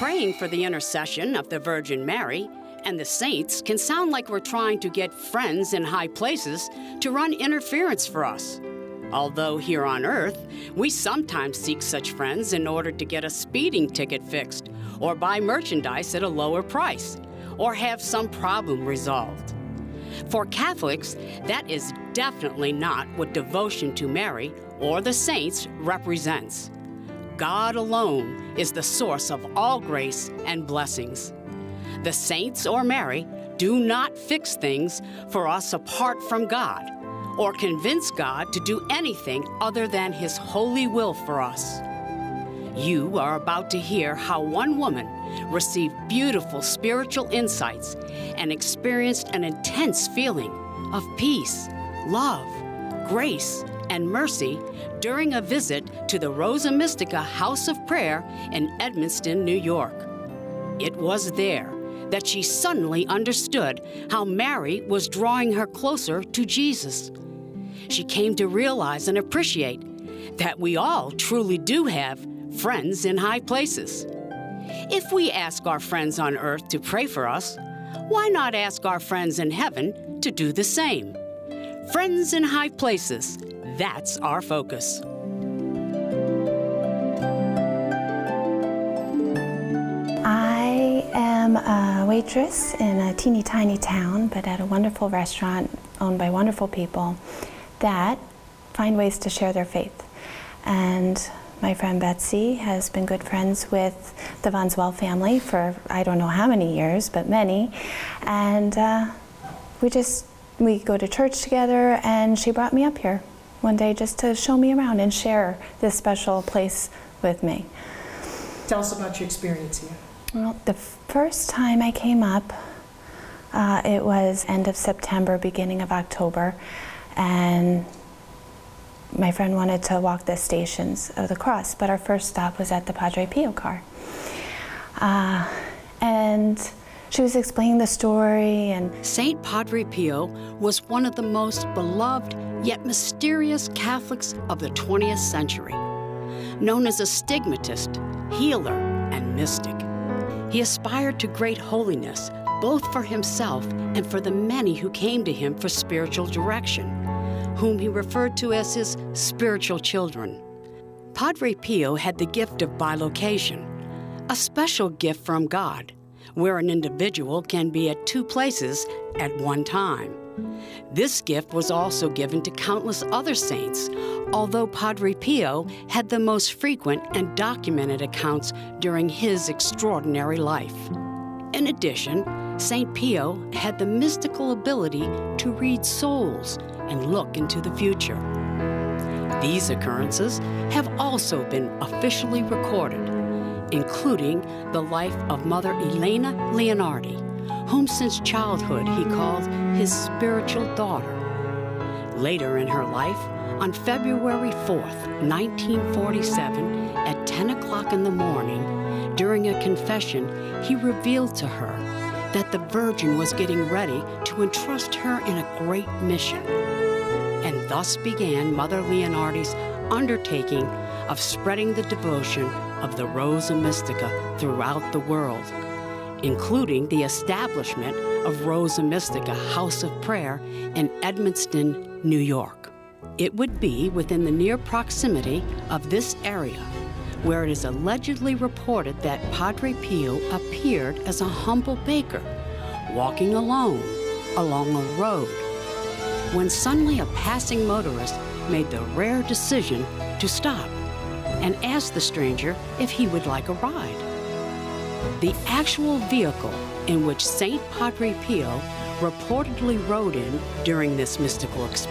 Praying for the intercession of the Virgin Mary and the saints can sound like we're trying to get friends in high places to run interference for us. Although here on Earth, we sometimes seek such friends in order to get a speeding ticket fixed, or buy merchandise at a lower price, or have some problem resolved. For Catholics, that is definitely not what devotion to Mary or the saints represents. God alone is the source of all grace and blessings. The saints or Mary do not fix things for us apart from God, or convince God to do anything other than His holy will for us. You are about to hear how one woman received beautiful spiritual insights and experienced an intense feeling of peace, love, grace, and mercy during a visit to the Rosa Mystica House of Prayer in Edmonston, New York. It was there that she suddenly understood how Mary was drawing her closer to Jesus. She came to realize and appreciate that we all truly do have friends in high places. If we ask our friends on earth to pray for us, why not ask our friends in heaven to do the same? Friends in high places, that's our focus. I am a waitress in a teeny tiny town, but at a wonderful restaurant owned by wonderful people that find ways to share their faith. And my friend Betsy has been good friends with the Von Zwell family for I don't know how many years, but many. And we go to church together, and she brought me up here one day just to show me around and share this special place with me. Tell us about your experience here. Well, the first time I came up, it was end of September, beginning of October, and my friend wanted to walk the Stations of the Cross, but our first stop was at the Padre Pio car. And she was explaining the story, and Saint Padre Pio was one of the most beloved yet mysterious Catholics of the 20th century. Known as a stigmatist, healer, and mystic, he aspired to great holiness, both for himself and for the many who came to him for spiritual direction, whom he referred to as his spiritual children. Padre Pio had the gift of bilocation, a special gift from God, where an individual can be at two places at one time. This gift was also given to countless other saints, although Padre Pio had the most frequent and documented accounts during his extraordinary life. In addition, Saint Pio had the mystical ability to read souls and look into the future. These occurrences have also been officially recorded, including the life of Mother Elena Leonardi, whom since childhood he called his spiritual daughter. Later in her life, on February 4th, 1947, at 10 o'clock in the morning, during a confession, he revealed to her that the Virgin was getting ready to entrust her in a great mission. And thus began Mother Leonardi's undertaking of spreading the devotion of the Rosa Mystica throughout the world, including the establishment of Rosa Mystica House of Prayer in Edmonston, New York. It would be within the near proximity of this area where it is allegedly reported that Padre Pio appeared as a humble baker, walking alone along a road, when suddenly a passing motorist made the rare decision to stop and asked the stranger if he would like a ride. The actual vehicle in which Saint Padre Pio reportedly rode in during this mystical experience